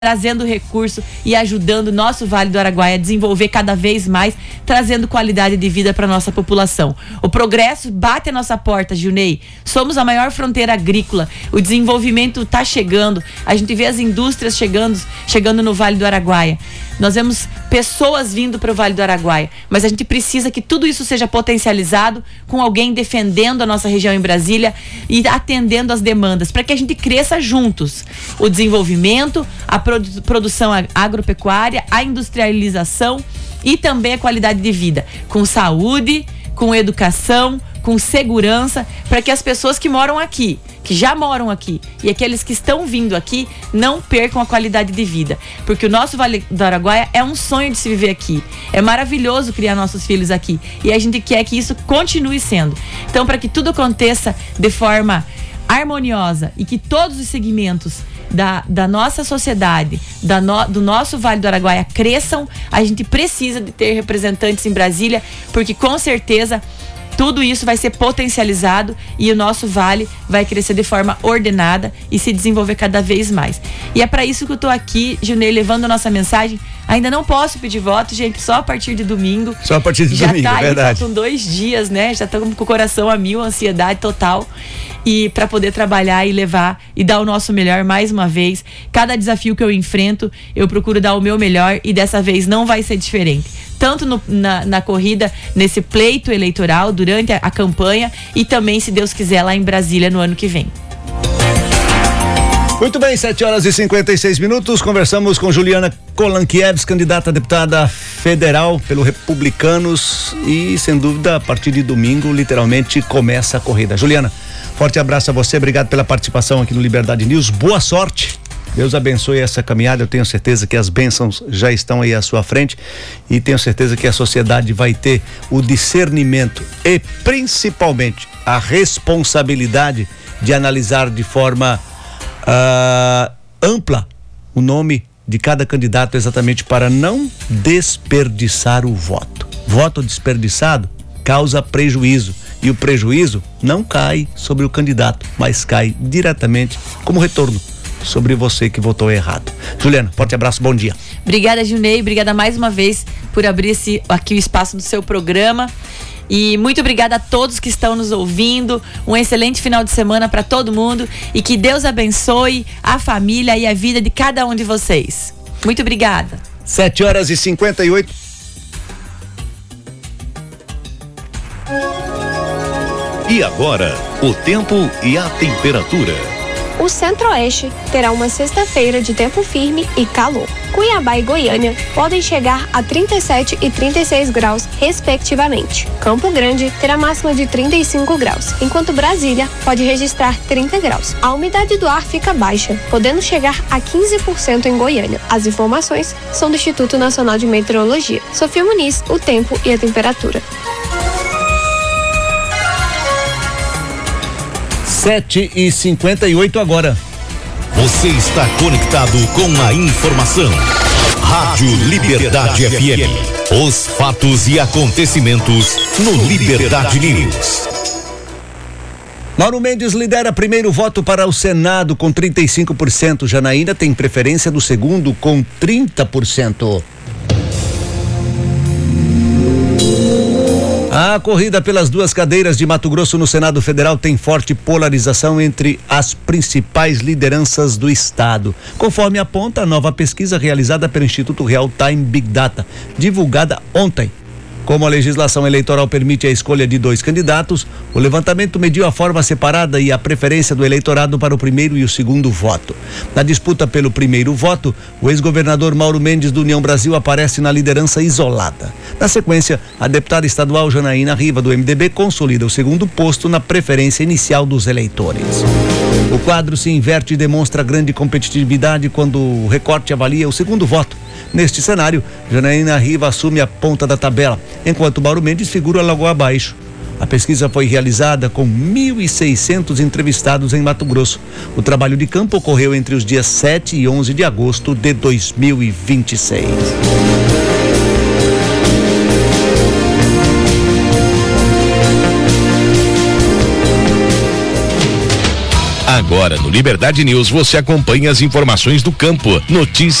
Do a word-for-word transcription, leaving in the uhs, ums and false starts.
trazendo recurso e ajudando o nosso Vale do Araguaia a desenvolver cada vez mais, trazendo qualidade de vida para nossa população. O progresso bate a nossa porta, Gilney. Somos a maior fronteira agrícola. O desenvolvimento está chegando. A gente vê as indústrias chegando, chegando no Vale do Araguaia. Nós vemos pessoas vindo para o Vale do Araguaia, mas a gente precisa que tudo isso seja potencializado com alguém defendendo a nossa região em Brasília e atendendo as demandas, para que a gente cresça juntos. O desenvolvimento, a produ- produção agropecuária, a industrialização e também a qualidade de vida, com saúde, com educação, com segurança, para que as pessoas que moram aqui, que já moram aqui e aqueles que estão vindo aqui não percam a qualidade de vida, porque o nosso Vale do Araguaia é um sonho de se viver aqui, é maravilhoso criar nossos filhos aqui e a gente quer que isso continue sendo. Então, para que tudo aconteça de forma harmoniosa e que todos os segmentos da, da nossa sociedade, da no, do nosso Vale do Araguaia cresçam, a gente precisa de ter representantes em Brasília, porque com certeza tudo isso vai ser potencializado e o nosso vale vai crescer de forma ordenada e se desenvolver cada vez mais. E é para isso que eu tô aqui, Gilney, levando a nossa mensagem. Ainda não posso pedir voto, gente, só a partir de domingo. Só a partir de já domingo, tá aí, verdade. faltam dois dias, né? Já estamos com o coração a mil, ansiedade total. E para poder trabalhar e levar e dar o nosso melhor mais uma vez. Cada desafio que eu enfrento, eu procuro dar o meu melhor e dessa vez não vai ser diferente. Tanto no, na, na corrida, nesse pleito eleitoral, durante a, a campanha e também, se Deus quiser, lá em Brasília no ano que vem. Muito bem, sete horas e cinquenta e seis minutos. Conversamos com Juliana Kolankiewicz, candidata a deputada federal pelo Republicanos. E, sem dúvida, a partir de domingo, literalmente, começa a corrida. Juliana, forte abraço a você. Obrigado pela participação aqui no Liberdade News. Boa sorte. Deus abençoe essa caminhada. Eu tenho certeza que as bênçãos já estão aí à sua frente e tenho certeza que a sociedade vai ter o discernimento e, principalmente, a responsabilidade de analisar de forma Uh, ampla o nome de cada candidato, exatamente para não desperdiçar o voto. Voto desperdiçado causa prejuízo e o prejuízo não cai sobre o candidato, mas cai diretamente como retorno sobre você que votou errado. Juliana, forte abraço, bom dia. Obrigada, Gilney, obrigada mais uma vez por abrir esse, aqui o espaço do seu programa. E muito obrigada a todos que estão nos ouvindo. Um excelente final de semana para todo mundo e que Deus abençoe a família e a vida de cada um de vocês. Muito obrigada. sete horas e cinquenta e oito. E agora, o tempo e a temperatura. O Centro-Oeste terá uma sexta-feira de tempo firme e calor. Cuiabá e Goiânia podem chegar a trinta e sete e trinta e seis graus, respectivamente. Campo Grande terá máxima de trinta e cinco graus, enquanto Brasília pode registrar trinta graus. A umidade do ar fica baixa, podendo chegar a quinze por cento em Goiânia. As informações são do Instituto Nacional de Meteorologia. Sofia Muniz, o tempo e a temperatura. sete e cinquenta e oito agora. Você está conectado com a informação. Rádio Liberdade F M. Os fatos e acontecimentos no Liberdade News. Mauro Mendes lidera primeiro voto para o Senado com trinta e cinco por cento. Janaína tem preferência do segundo com trinta por cento. A corrida pelas duas cadeiras de Mato Grosso no Senado Federal tem forte polarização entre as principais lideranças do estado, conforme aponta a nova pesquisa realizada pelo Instituto Real Time Big Data, divulgada ontem. Como a legislação eleitoral permite a escolha de dois candidatos, o levantamento mediu a forma separada e a preferência do eleitorado para o primeiro e o segundo voto. Na disputa pelo primeiro voto, o ex-governador Mauro Mendes do União Brasil aparece na liderança isolada. Na sequência, a deputada estadual Janaína Riva do M D B consolida o segundo posto na preferência inicial dos eleitores. O quadro se inverte e demonstra grande competitividade quando o recorte avalia o segundo voto. Neste cenário, Janaína Riva assume a ponta da tabela, enquanto Mauro Mendes figura logo abaixo. A pesquisa foi realizada com mil e seiscentos entrevistados em Mato Grosso. O trabalho de campo ocorreu entre os dias sete e onze de agosto de dois mil e vinte e seis. A Agora, no Liberdade News, você acompanha as informações do campo, notícias